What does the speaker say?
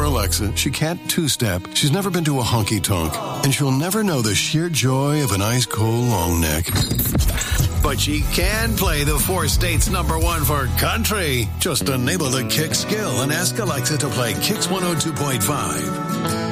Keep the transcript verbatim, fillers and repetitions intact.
for Alexa, she can't two-step, she's never been to a honky-tonk, and she'll never know the sheer joy of an ice-cold long neck. But she can play the four states number one for country. Just enable the Kick skill and ask Alexa to play Kicks one oh two point five.